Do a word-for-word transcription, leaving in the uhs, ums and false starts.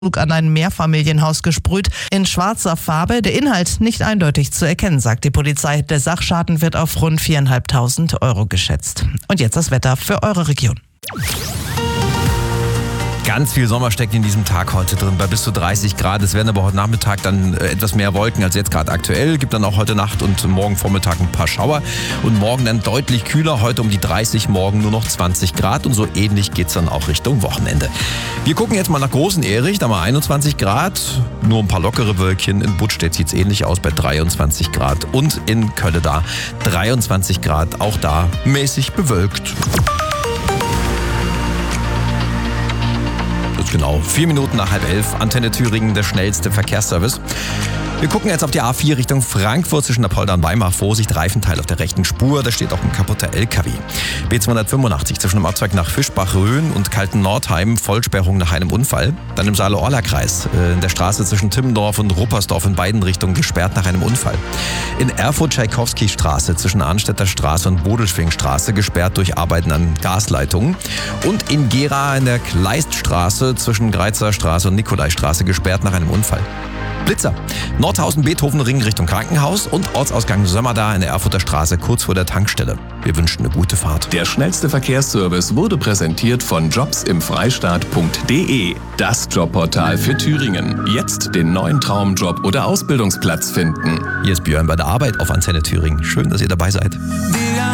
an ein Mehrfamilienhaus gesprüht, in schwarzer Farbe. Der Inhalt nicht eindeutig zu erkennen, sagt die Polizei. Der Sachschaden wird auf rund viertausendfünfhundert Euro geschätzt. Und jetzt das Wetter für eure Region. Ganz viel Sommer steckt in diesem Tag heute drin, bei bis zu dreißig Grad. Es werden aber heute Nachmittag dann etwas mehr Wolken als jetzt gerade aktuell. Gibt dann auch heute Nacht und morgen Vormittag ein paar Schauer. Und morgen dann deutlich kühler, heute um die dreißig, morgen nur noch zwanzig Grad. Und so ähnlich geht's dann auch Richtung Wochenende. Wir gucken jetzt mal nach Großen Erich, da mal einundzwanzig Grad. Nur ein paar lockere Wölkchen. In Buttstedt sieht's ähnlich aus bei dreiundzwanzig Grad. Und in Kölle da dreiundzwanzig Grad, auch da mäßig bewölkt. Genau, vier Minuten nach halb elf, Antenne Thüringen, der schnellste Verkehrsservice. Wir gucken jetzt auf die A vier Richtung Frankfurt zwischen Apolda und Weimar. Vorsicht, Reifenteil auf der rechten Spur, da steht auch ein kaputter L K W. B zweihundertfünfundachtzig zwischen dem Abzweig nach Fischbach-Rhön und Kalten-Nordheim, Vollsperrung nach einem Unfall. Dann im Saale-Orla-Kreis, in der Straße zwischen Timmendorf und Ruppersdorf in beiden Richtungen gesperrt nach einem Unfall. In Erfurt-Tschaikowski-Straße zwischen Arnstädter Straße und Bodelschwingstraße gesperrt durch Arbeiten an Gasleitungen. Und in Gera in der Kleiststraße zwischen Greizer Straße und Nikolaistraße gesperrt nach einem Unfall. Blitzer. Nordhausen-Beethoven-Ring Richtung Krankenhaus und Ortsausgang Sömmerda in der Erfurter Straße kurz vor der Tankstelle. Wir wünschen eine gute Fahrt. Der schnellste Verkehrsservice wurde präsentiert von jobs im freistaat punkt de. Das Jobportal für Thüringen. Jetzt den neuen Traumjob oder Ausbildungsplatz finden. Hier ist Björn bei der Arbeit auf Antenne Thüringen. Schön, dass ihr dabei seid.